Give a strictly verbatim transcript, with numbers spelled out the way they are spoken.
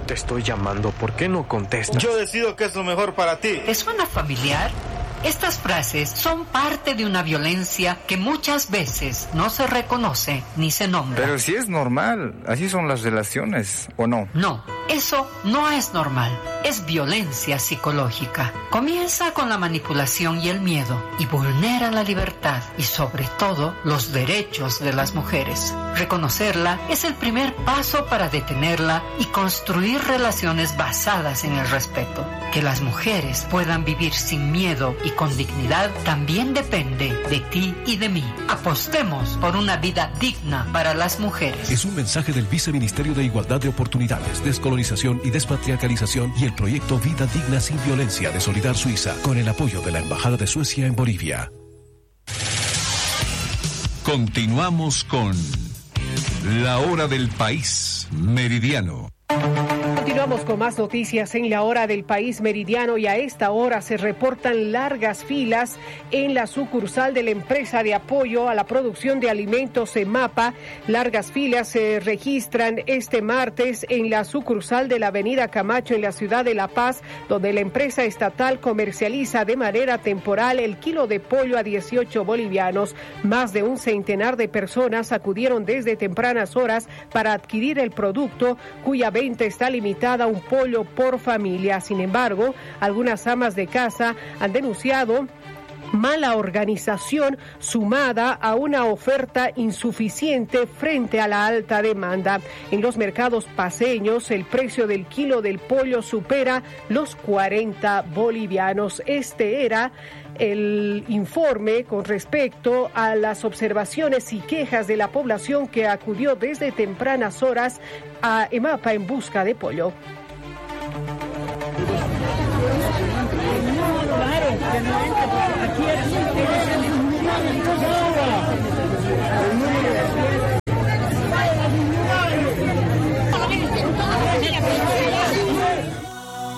Te estoy llamando, ¿por qué no contestas? Yo decido qué es lo mejor para ti. ¿Te suena familiar? Estas frases son parte de una violencia que muchas veces no se reconoce ni se nombra. Pero si es normal, así son las relaciones, ¿o no? No, eso no es normal, es violencia psicológica. Comienza con la manipulación y el miedo y vulnera la libertad y sobre todo los derechos de las mujeres. Reconocerla es el primer paso para detenerla y construir relaciones basadas en el respeto. Que las mujeres puedan vivir sin miedo y con dignidad también depende de ti y de mí. Apostemos por una vida digna para las mujeres. Es un mensaje del Viceministerio de Igualdad de Oportunidades, Descolonización y Despatriarcalización y el proyecto Vida Digna Sin Violencia de Solidar Suiza, con el apoyo de la Embajada de Suecia en Bolivia. Continuamos con La Hora del País Meridiano. Continuamos con más noticias en la hora del país meridiano y a esta hora se reportan largas filas en la sucursal de la empresa de apoyo a la producción de alimentos EMAPA. Largas filas se registran este martes en la sucursal de la avenida Camacho en la ciudad de La Paz, donde la empresa estatal comercializa de manera temporal el kilo de pollo a dieciocho bolivianos. Más de un centenar de personas acudieron desde tempranas horas para adquirir el producto, cuya venta está limitada a un pollo por familia. Sin embargo, algunas amas de casa han denunciado mala organización sumada a una oferta insuficiente frente a la alta demanda. En los mercados paceños, el precio del kilo del pollo supera los cuarenta bolivianos. Este era el informe con respecto a las observaciones y quejas de la población que acudió desde tempranas horas a EMAPA en busca de pollo. Claro, que no entre, porque aquí